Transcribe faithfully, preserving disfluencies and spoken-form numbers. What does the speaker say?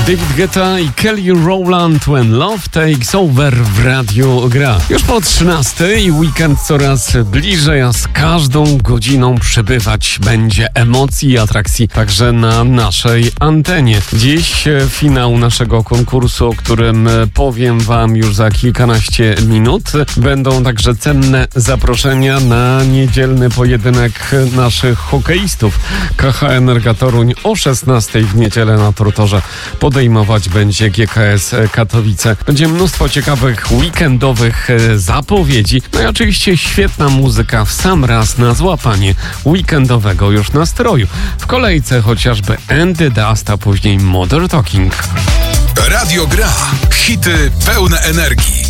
David Guetta i Kelly Rowland When Love Takes Over w Radiu Gra. Już po trzynastej weekend coraz bliżej, a z każdą godziną przybywać będzie emocji i atrakcji także na naszej antenie. Dziś finał naszego konkursu, o którym powiem wam już za kilkanaście minut. Będą także cenne zaproszenia na niedzielny pojedynek naszych hokeistów. K H Energa Toruń o szesnastej w niedzielę na Tortorze podejmować będzie G K S Katowice. Będzie mnóstwo ciekawych weekendowych zapowiedzi. No i oczywiście świetna muzyka w sam raz na złapanie weekendowego już nastroju. W kolejce chociażby Andy Dust, a później Modern Talking. Radio Gra. Hity pełne energii.